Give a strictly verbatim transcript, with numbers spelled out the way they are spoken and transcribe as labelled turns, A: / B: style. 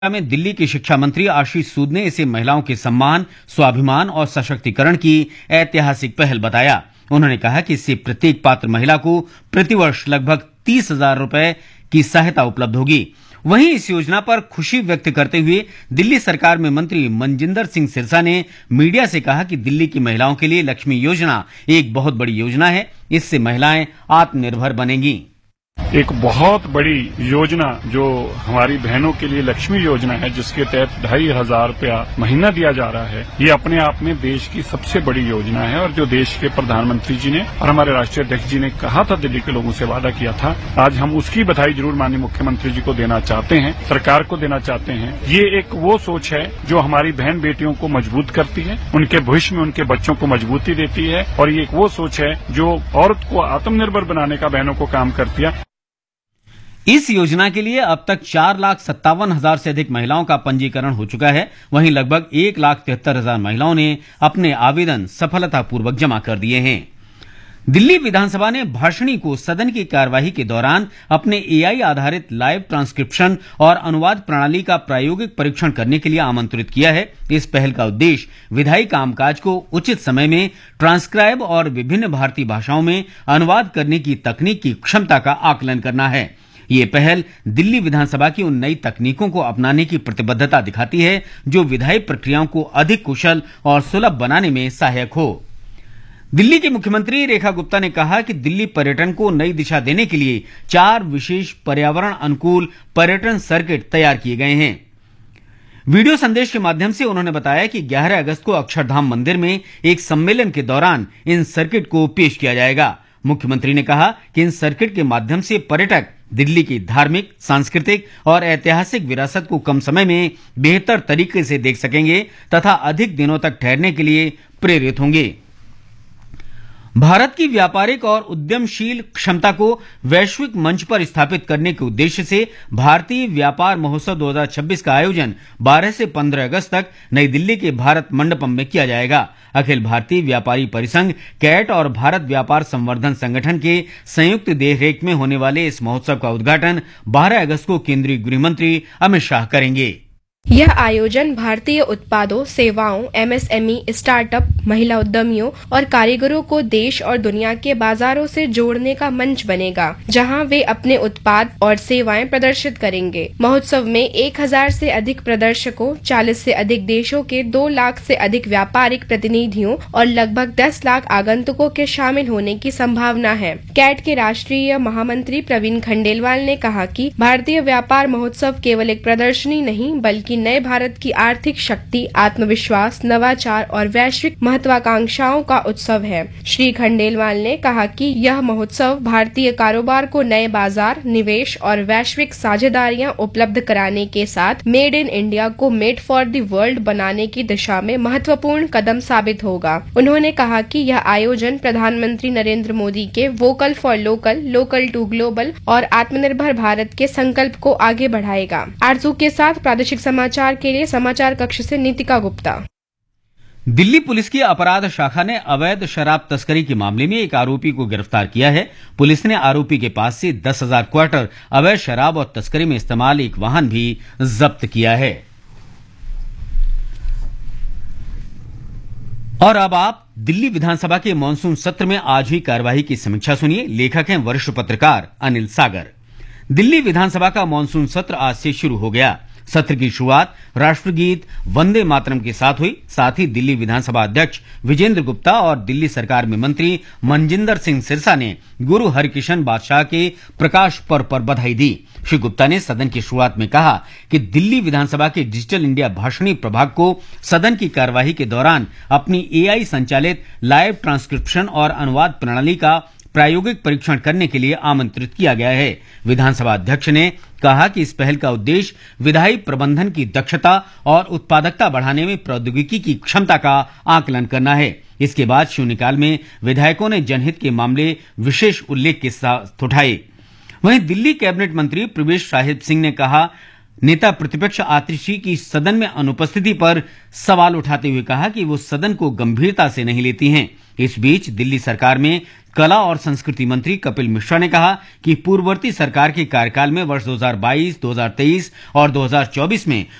A: में दिल्ली की शिक्षा मंत्री आशीष सूद ने इसे महिलाओं के सम्मान, स्वाभिमान और सशक्तिकरण की ऐतिहासिक पहल बताया। उन्होंने कहा कि इससे प्रत्येक पात्र महिला को प्रतिवर्ष लगभग तीस हजार रुपए की सहायता उपलब्ध होगी। वहीं इस योजना पर खुशी व्यक्त करते हुए दिल्ली सरकार में मंत्री मनजिंदर सिंह सिरसा ने मीडिया से कहा कि दिल्ली की महिलाओं के लिए लक्ष्मी योजना एक बहुत बड़ी योजना है। इससे महिलाएं आत्मनिर्भर बनेंगी।
B: एक बहुत बड़ी योजना जो हमारी बहनों के लिए लक्ष्मी योजना है, जिसके तहत ढाई हजार रुपया महीना दिया जा रहा है, ये अपने आप में देश की सबसे बड़ी योजना है। और जो देश के प्रधानमंत्री जी ने और हमारे राष्ट्रीय अध्यक्ष जी ने कहा था, दिल्ली के लोगों से वादा किया था, आज हम उसकी बधाई जरूर माननीय मुख्यमंत्री जी को देना चाहते हैं, सरकार को देना चाहते हैं। ये एक वो सोच है जो हमारी बहन बेटियों को मजबूत करती है, उनके भविष्य में उनके बच्चों को मजबूती देती है। और ये एक वो सोच है जो औरत को आत्मनिर्भर बनाने का बहनों को काम करती है।
A: इस योजना के लिए अब तक चार लाख सत्तावन हजार से अधिक महिलाओं का पंजीकरण हो चुका है। वहीं लगभग एक लाख तिहत्तर हजार महिलाओं ने अपने आवेदन सफलतापूर्वक जमा कर दिए हैं। दिल्ली विधानसभा ने भाषणी को सदन की कार्यवाही के दौरान अपने एआई आधारित लाइव ट्रांसक्रिप्शन और अनुवाद प्रणाली का प्रायोगिक परीक्षण करने के लिए आमंत्रित किया है। इस पहल का उद्देश्य विधायी कामकाज को उचित समय में ट्रांसक्राइब और विभिन्न भारतीय भाषाओं में अनुवाद करने की तकनीक की क्षमता का आकलन करना है। ये पहल दिल्ली विधानसभा की उन नई तकनीकों को अपनाने की प्रतिबद्धता दिखाती है जो विधायी प्रक्रियाओं को अधिक कुशल और सुलभ बनाने में सहायक हो। दिल्ली की मुख्यमंत्री रेखा गुप्ता ने कहा कि दिल्ली पर्यटन को नई दिशा देने के लिए चार विशेष पर्यावरण अनुकूल पर्यटन सर्किट तैयार किए गए हैं। वीडियो संदेश के माध्यम से उन्होंने बताया कि ग्यारह अगस्त को अक्षरधाम मंदिर में एक सम्मेलन के दौरान इन सर्किट को पेश किया जाएगा। मुख्यमंत्री ने कहा कि इन सर्किट के माध्यम से पर्यटक दिल्ली की धार्मिक, सांस्कृतिक और ऐतिहासिक विरासत को कम समय में बेहतर तरीके से देख सकेंगे तथा अधिक दिनों तक ठहरने के लिए प्रेरित होंगे। भारत की व्यापारिक और उद्यमशील क्षमता को वैश्विक मंच पर स्थापित करने के उद्देश्य से भारतीय व्यापार महोत्सव दो हजार छब्बीस का आयोजन बारह से पंद्रह अगस्त तक नई दिल्ली के भारत मंडपम में किया जाएगा। अखिल भारतीय व्यापारी परिसंघ कैट और भारत व्यापार संवर्धन संगठन के संयुक्त देखरेख में होने वाले इस महोत्सव का उद्घाटन बारह अगस्त को केंद्रीय गृह मंत्री अमित शाह करेंगे।
C: यह आयोजन भारतीय उत्पादों, सेवाओं, एमएसएमई, स्टार्टअप, महिला उद्यमियों और कारीगरों को देश और दुनिया के बाजारों से जोड़ने का मंच बनेगा, जहां वे अपने उत्पाद और सेवाएं प्रदर्शित करेंगे। महोत्सव में एक हजार से अधिक प्रदर्शकों, चालीस से अधिक देशों के दो लाख से अधिक व्यापारिक प्रतिनिधियों और लगभग दस लाख आगंतुकों के शामिल होने की संभावना है। कैट के राष्ट्रीय महामंत्री प्रवीण खंडेलवाल ने कहा कि भारतीय व्यापार महोत्सव केवल एक प्रदर्शनी नहीं बल्कि कि नए भारत की आर्थिक शक्ति, आत्मविश्वास, नवाचार और वैश्विक महत्वाकांक्षाओं का उत्सव है। श्री खंडेलवाल ने कहा कि यह महोत्सव भारतीय कारोबार को नए बाजार, निवेश और वैश्विक साझेदारियां उपलब्ध कराने के साथ मेड इन इंडिया को मेड फॉर द वर्ल्ड बनाने की दिशा में महत्वपूर्ण कदम साबित होगा। उन्होंने कहा कि यह आयोजन प्रधानमंत्री नरेंद्र मोदी के vocal for local, local to global और आत्मनिर्भर भारत के संकल्प को आगे बढ़ाएगा। आरजू के साथ प्रादेशिक समाचार के लिए समाचार कक्ष से नीतिका गुप्ता।
A: दिल्ली पुलिस की अपराध शाखा ने अवैध शराब तस्करी के मामले में एक आरोपी को गिरफ्तार किया है। पुलिस ने आरोपी के पास से दस हजार क्वार्टर अवैध शराब और तस्करी में इस्तेमाल एक वाहन भी जब्त किया है। और अब आप दिल्ली विधानसभा के मानसून सत्र में आज हुई कार्यवाही की समीक्षा सुनिए। लेखक हैं वरिष्ठ पत्रकार अनिल सागर। दिल्ली विधानसभा का मानसून सत्र आज से शुरू हो गया। सत्र की शुरुआत राष्ट्रगीत वंदे मातरम के साथ हुई। साथ ही दिल्ली विधानसभा अध्यक्ष विजेंद्र गुप्ता और दिल्ली सरकार में मंत्री मनजिंदर सिंह सिरसा ने गुरु हरकिशन बादशाह के प्रकाश पर्व पर बधाई दी। श्री गुप्ता ने सदन की शुरुआत में कहा कि दिल्ली विधानसभा के डिजिटल इंडिया भाषणी प्रभाग को सदन की कार्यवाही के दौरान अपनी एआई संचालित लाइव ट्रांसक्रिप्शन और अनुवाद प्रणाली का प्रायोगिक परीक्षण करने के लिए आमंत्रित किया गया है। विधानसभा अध्यक्ष ने कहा कि इस पहल का उद्देश्य विधायी प्रबंधन की दक्षता और उत्पादकता बढ़ाने में प्रौद्योगिकी की क्षमता का आकलन करना है। इसके बाद शून्यकाल में विधायकों ने जनहित के मामले विशेष उल्लेख के साथ उठाए। वहीं दिल्ली कैबिनेट मंत्री प्रवेश साहिब सिंह ने कहा नेता प्रतिपक्ष आतिशी की सदन में अनुपस्थिति पर सवाल उठाते हुए कहा कि वो सदन को गंभीरता से नहीं लेती हैं। इस बीच दिल्ली सरकार में कला और संस्कृति मंत्री कपिल मिश्रा ने कहा कि पूर्ववर्ती सरकार के कार्यकाल में वर्ष दो हज़ार बाईस, दो हज़ार तेईस और दो हज़ार चौबीस में